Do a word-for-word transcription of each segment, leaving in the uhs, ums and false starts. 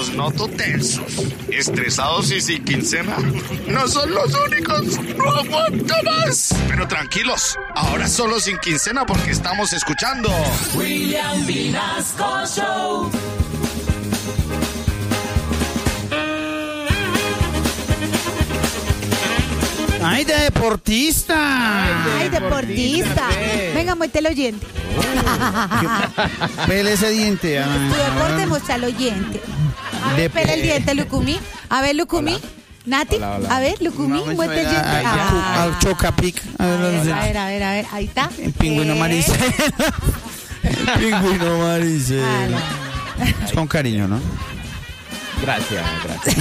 Los noto tensos, estresados y sin quincena. No son los únicos, no aguanto más. Pero tranquilos, ahora solo sin quincena porque estamos escuchando William Vinasco Show. ¡Ay, de deportista! ¡Ay, deportista! Venga, muéstrate el oyente. Pele ese diente. Tu deporte, muestra el oyente. A ver, pele el diente, Lucumí. A ver, Lucumí. Nati, Hola, hola. a ver, Lucumí, No, muestra el diente. Ah. Al Chocapic. A ver, a ver, a ver, a ver, ahí está. El pingüino Eh. Maricela. El pingüino Maricela. Ah, Es con cariño, ¿no? Gracias, gracias.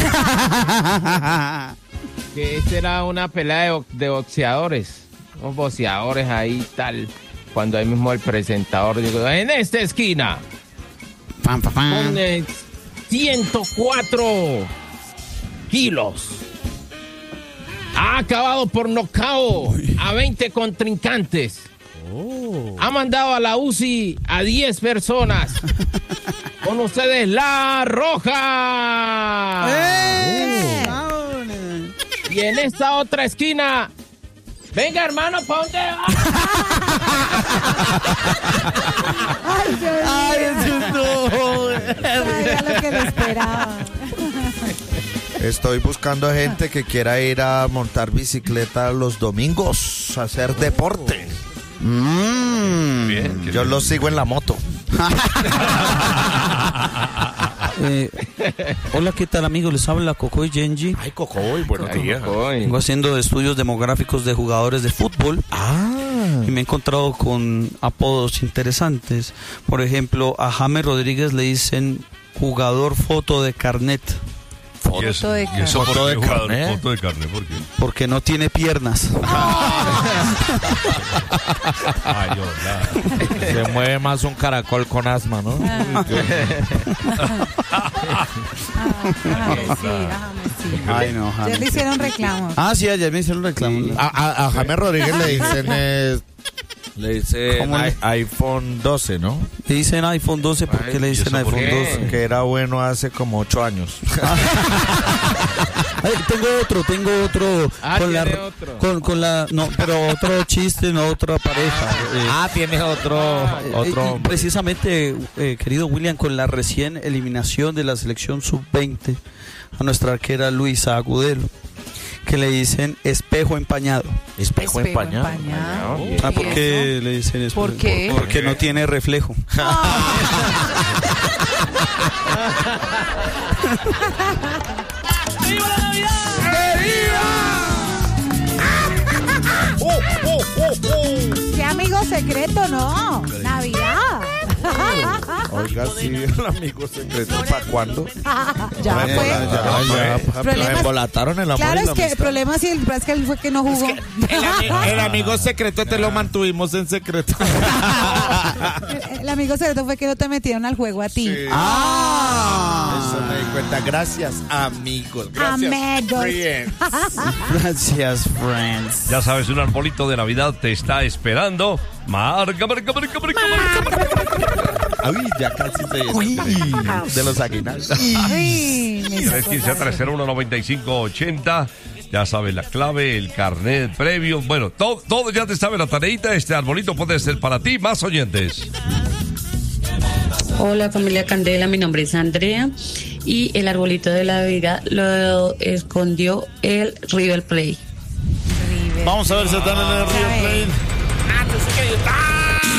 Que esta era una pelea de, bo- de boxeadores. Unos boxeadores ahí tal. Cuando ahí mismo el presentador dijo, en esta esquina, Pam, pam, pam. con eh, ciento cuatro kilos. Ha acabado por nocaut a veinte contrincantes. Ha mandado a la U C I a diez personas. Con ustedes, La Roja. ¡Eh! Y en esta otra esquina, venga hermano, ¿para dónde va? Ay, Dios ¡Ay, mío. eso no! Sabía lo que le esperaba. Estoy buscando gente que quiera ir a montar bicicleta los domingos, a hacer deporte. Mm. Bien, Yo los sigo en la moto. Eh, hola, ¿qué tal, amigos? Les habla Cocoy Genji. Ay, Cocoy, buenos días. Vengo haciendo estudios demográficos de jugadores de fútbol. Ah. Y me he encontrado con apodos interesantes. Por ejemplo, a James Rodríguez le dicen jugador foto de carnet. ¿Y eso, Foto de y eso carne. por qué, Foto de jugador? carne. Foto de carne, ¿por qué? Porque no tiene piernas. Ay, hola. Se mueve más un caracol con asma, ¿no? Déjame sí, déjame sí. Ay, no, Ya James. le hicieron reclamos. Ah, sí, ayer me hicieron reclamo. A, a, a James Rodríguez le dicen eh, le dicen ¿Cómo le- i- iPhone doce, ¿no? Le dicen iPhone doce. ¿Por qué le ¿y dicen eso por iPhone qué? doce? Que era bueno hace como ocho años. Ay, tengo otro, tengo otro. Ah, con la, tiene otro. Con, con la, no, pero otro chiste, no otra pareja. Eh, Ah, tiene otro, eh, otro y hombre. precisamente, eh, querido William, con la recién eliminación de la selección sub veinte a nuestra arquera Luisa Agudelo, que le dicen espejo empañado. Espejo Espejo empañado. empañado. Ah, ¿Y ¿por qué eso? le dicen espejo? ¿Por qué? Porque no tiene reflejo. ¡Viva la Navidad! ¿Qué amigo secreto? No. Navidad. Oiga, sí, el amigo secreto. ¿Para cuándo? Ya Bueno, fue. ya, ya, ya. Problemas- Me embolataron el amor Claro, y es la que el amistad. problema sí, el problema es que él fue que no jugó. El, ami- el amigo secreto te lo mantuvimos en secreto. El, el amigo secreto fue que no te metieron al juego a ti. Sí. Ah, Eso me di cuenta. Gracias, amigos. Gracias, Amigos. friends. gracias, friends. Ya sabes, un arbolito de Navidad te está esperando. Marca, marca, marca, marca, marca, marca. Uy, ya casi se de los aguinaldos. Ay, me tres sacó quince, tres cero uno, noventa y cinco ochenta. Ya sabes la clave, el carnet previo. Bueno, todo, todo ya te sabe la tareita. Este arbolito puede ser para ti. Más oyentes. Hola familia Candela, mi nombre es Andrea y el arbolito de la vida lo escondió el River Plate. River. Vamos a ver si están en el Vamos a River ver. Plate. Ah, yo sé que está.